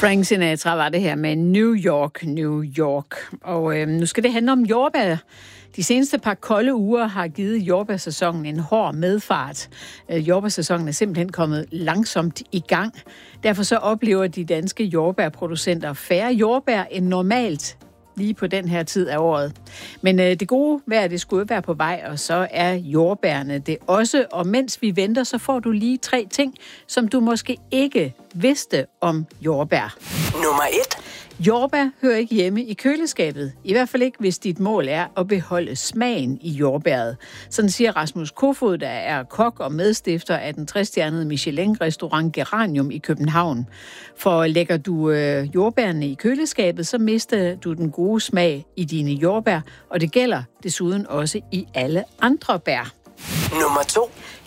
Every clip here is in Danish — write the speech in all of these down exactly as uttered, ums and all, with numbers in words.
Frank Sinatra var det her med New York, New York. Og øh, nu skal det handle om jordbær. De seneste par kolde uger har givet jordbærsæsonen en hård medfart. Øh, jordbærsæsonen er simpelthen kommet langsomt i gang. Derfor så oplever de danske jordbærproducenter færre jordbær end normalt lige på den her tid af året. Men øh, det gode vejr, det skulle være på vej, og så er jordbærne det også. Og mens vi venter, så får du lige tre ting, som du måske ikke vidste om jordbær. Nummer et. Jordbær hører ikke hjemme i køleskabet. I hvert fald ikke, hvis dit mål er at beholde smagen i jordbæret. Sådan siger Rasmus Kofod, der er kok og medstifter af den trestjernede Michelin-restaurant Geranium i København. For lægger du øh, jordbærne i køleskabet, så mister du den gode smag i dine jordbær, og det gælder desuden også i alle andre bær. Nummer to.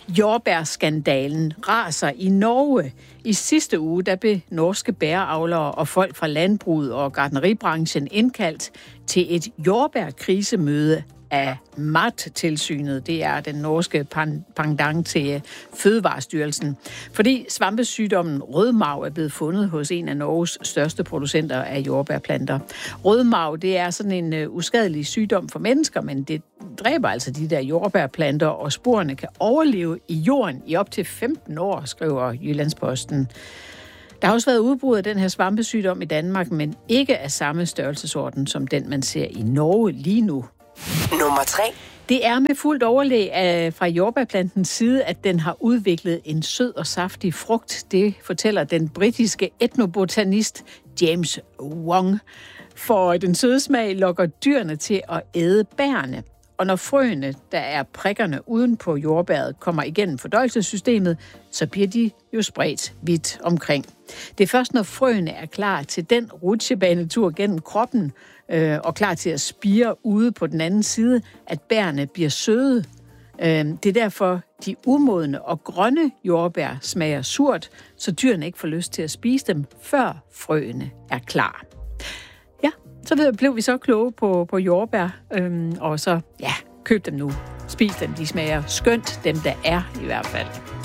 Jordbærskandalen raser i Norge. I sidste uge der blev norske bæravlere og folk fra landbruget og gartneribranchen indkaldt til et jordbærkrisemøde af Mattilsynet. Det er den norske pendant til Fødevarestyrelsen. Fordi svampesygdommen rødmarv er blevet fundet hos en af Norges største producenter af jordbærplanter. Rødmarv, det er sådan en uskadelig sygdom for mennesker, men det dræber altså de der jordbærplanter, og sporene kan overleve i jorden i op til femten år, skriver Jyllandsposten. Der har også været udbrud af den her svampesygdom i Danmark, men ikke af samme størrelsesorden som den, man ser i Norge lige nu. Nummer tre. Det er med fuldt overlæg af, fra jordbærplantens side, at den har udviklet en sød og saftig frugt. Det fortæller den britiske etnobotanist James Wong. For den søde smag lokker dyrene til at æde bærene. Og når frøene, der er prikkerne uden på jordbæret, kommer igennem fordøjelsessystemet, så bliver de jo spredt vidt omkring. Det er først, når frøene er klar til den rutsjebanetur gennem kroppen, øh, og klar til at spire ude på den anden side, at bærene bliver søde. Øh, det er derfor, de umodne og grønne jordbær smager surt, så dyrene ikke får lyst til at spise dem, før frøene er klar. Ja, så blev vi så kloge på, på jordbær, øhm, og så, ja, køb dem nu. Spis dem, de smager skønt, dem der er i hvert fald.